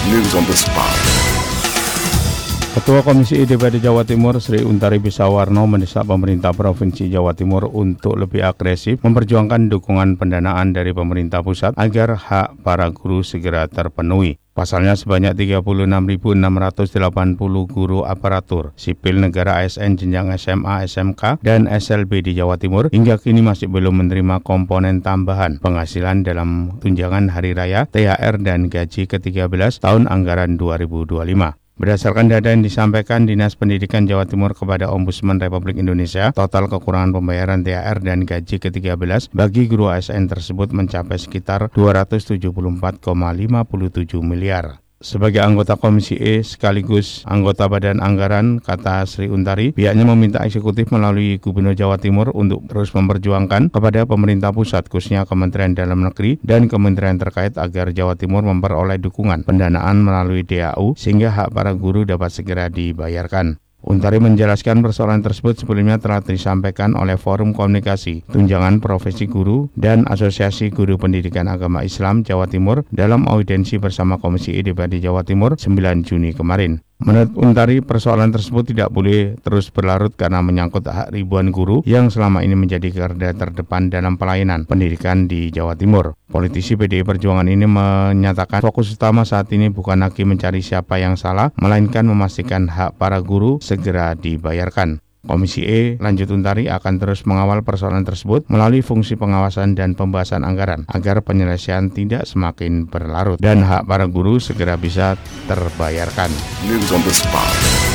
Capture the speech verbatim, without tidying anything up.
News on the spot. Ketua Komisi E D P R D Jawa Timur Sri Untari Bisawarno mendesak pemerintah Provinsi Jawa Timur untuk lebih agresif memperjuangkan dukungan pendanaan dari pemerintah pusat agar hak para guru segera terpenuhi. Pasalnya sebanyak tiga puluh enam ribu enam ratus delapan puluh guru aparatur sipil negara A S N jenjang S M A, S M K, dan S L B di Jawa Timur hingga kini masih belum menerima komponen tambahan penghasilan dalam tunjangan hari raya, T H R, dan gaji ke tiga belas tahun anggaran dua ribu dua puluh lima. Berdasarkan data yang disampaikan Dinas Pendidikan Jawa Timur kepada Ombudsman Republik Indonesia, total kekurangan pembayaran T H R dan gaji ke tiga belas bagi guru A S N tersebut mencapai sekitar dua ratus tujuh puluh empat koma lima tujuh miliar. Sebagai anggota Komisi E sekaligus anggota Badan Anggaran, kata Sri Untari, pihaknya meminta eksekutif melalui Gubernur Jawa Timur untuk terus memperjuangkan kepada pemerintah pusat, khususnya Kementerian Dalam Negeri dan kementerian terkait agar Jawa Timur memperoleh dukungan pendanaan melalui D A U sehingga hak para guru dapat segera dibayarkan. Untari menjelaskan persoalan tersebut sebelumnya telah disampaikan oleh Forum Komunikasi Tunjangan Profesi Guru dan Asosiasi Guru Pendidikan Agama Islam Jawa Timur dalam audiensi bersama Komisi E D P R D Jawa Timur sembilan Juni kemarin. Menurut Untari, persoalan tersebut tidak boleh terus berlarut karena menyangkut hak ribuan guru yang selama ini menjadi garda terdepan dalam pelayanan pendidikan di Jawa Timur. Politisi P D I Perjuangan ini menyatakan fokus utama saat ini bukan lagi mencari siapa yang salah, melainkan memastikan hak para guru segera dibayarkan. Komisi E, lanjut Untari, akan terus mengawal persoalan tersebut melalui fungsi pengawasan dan pembahasan anggaran agar penyelesaian tidak semakin berlarut dan hak para guru segera bisa terbayarkan. News on the spot.